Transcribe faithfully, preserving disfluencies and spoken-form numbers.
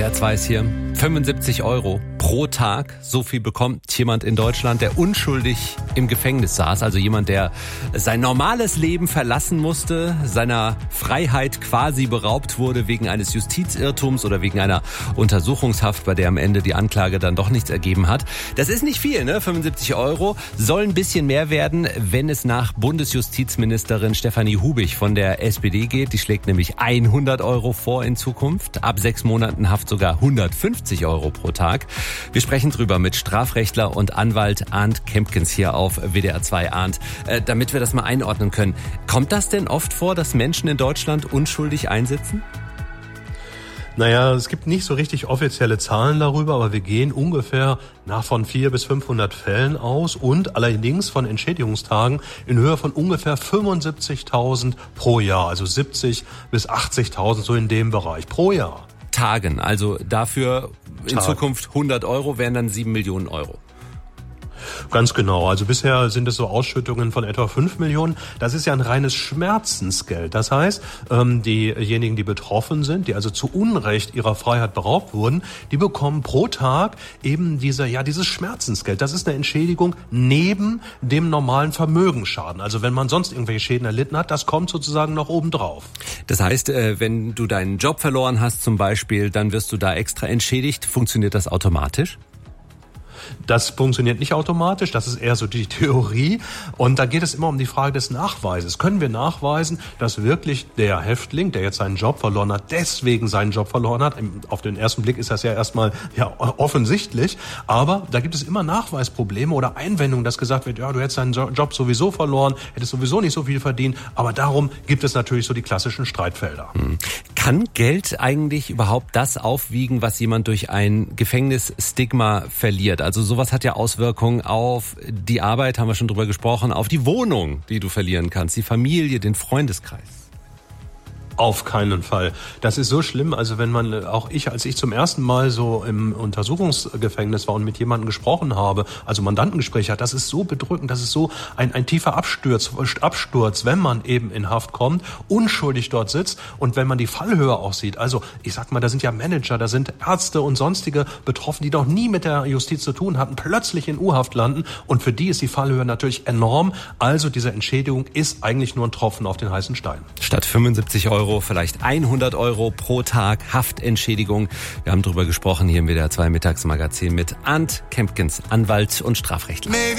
D R zwei ist hier. fünfundsiebzig Euro pro Tag. So viel bekommt jemand in Deutschland, der unschuldig im Gefängnis saß. Also jemand, der sein normales Leben verlassen musste, seiner Freiheit quasi beraubt wurde wegen eines Justizirrtums oder wegen einer Untersuchungshaft, bei der am Ende die Anklage dann doch nichts ergeben hat. Das ist nicht viel, ne? fünfundsiebzig Euro. Soll ein bisschen mehr werden, wenn es nach Bundesjustizministerin Stefanie Hubich von der S P D geht. Die schlägt nämlich hundert Euro vor in Zukunft. Ab sechs Monaten Haft sogar hundertfünfzig Euro pro Tag. Wir sprechen drüber mit Strafrechtler und Anwalt Arndt Kempkens hier auf W D R zwei. Arndt, äh, damit wir das mal einordnen können. Kommt das denn oft vor, dass Menschen in Deutschland unschuldig einsitzen? Naja, es gibt nicht so richtig offizielle Zahlen darüber, aber wir gehen ungefähr nach von vierhundert bis fünfhundert Fällen aus und allerdings von Entschädigungstagen in Höhe von ungefähr fünfundsiebzigtausend pro Jahr, also siebzig bis achtzigtausend, so in dem Bereich pro Jahr. Tagen, also dafür in Tag. Zukunft hundert Euro wären dann sieben Millionen Euro. Ganz genau. Also bisher sind es so Ausschüttungen von etwa fünf Millionen. Das ist ja ein reines Schmerzensgeld. Das heißt, diejenigen, die betroffen sind, die also zu Unrecht ihrer Freiheit beraubt wurden, die bekommen pro Tag eben diese, ja, dieses Schmerzensgeld. Das ist eine Entschädigung neben dem normalen Vermögensschaden. Also wenn man sonst irgendwelche Schäden erlitten hat, das kommt sozusagen noch obendrauf. Das heißt, wenn du deinen Job verloren hast zum Beispiel, dann wirst du da extra entschädigt. Funktioniert das automatisch? Das funktioniert nicht automatisch, das ist eher so die Theorie. Und da geht es immer um die Frage des Nachweises. Können wir nachweisen, dass wirklich der Häftling, der jetzt seinen Job verloren hat, deswegen seinen Job verloren hat? Auf den ersten Blick ist das ja erstmal ja offensichtlich. Aber da gibt es immer Nachweisprobleme oder Einwendungen, dass gesagt wird, ja, du hättest deinen Job sowieso verloren, hättest sowieso nicht so viel verdient. Aber darum gibt es natürlich so die klassischen Streitfelder. Hm. Kann Geld eigentlich überhaupt das aufwiegen, was jemand durch ein Gefängnisstigma verliert? Also sowas hat ja Auswirkungen auf die Arbeit, haben wir schon drüber gesprochen, auf die Wohnung, die du verlieren kannst, die Familie, den Freundeskreis. Auf keinen Fall. Das ist so schlimm, also wenn man, auch ich, als ich zum ersten Mal so im Untersuchungsgefängnis war und mit jemandem gesprochen habe, also Mandantengespräch hat, das ist so bedrückend, das ist so ein, ein tiefer Absturz, Absturz, wenn man eben in Haft kommt, unschuldig dort sitzt und wenn man die Fallhöhe auch sieht. Also ich sag mal, da sind ja Manager, da sind Ärzte und sonstige betroffen, die noch nie mit der Justiz zu tun hatten, plötzlich in U-Haft landen und für die ist die Fallhöhe natürlich enorm. Also diese Entschädigung ist eigentlich nur ein Tropfen auf den heißen Stein. Statt fünfundsiebzig Euro vielleicht hundert Euro pro Tag Haftentschädigung. Wir haben drüber gesprochen hier im W D R zwei Mittagsmagazin mit Arndt Kempkens, Anwalt und Strafrechtler.